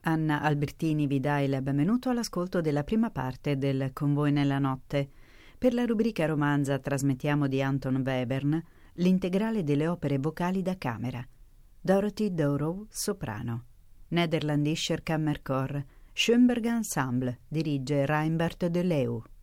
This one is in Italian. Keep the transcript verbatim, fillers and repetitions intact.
Anna Albertini vi dà il benvenuto all'ascolto della prima parte del Con voi nella notte. Per la rubrica romanza trasmettiamo di Anton Webern l'integrale delle opere vocali da camera. Dorothy Dorow, soprano. Nederlandischer Kammerchor, Schönberg Ensemble, dirige Reinbert de Leeuw.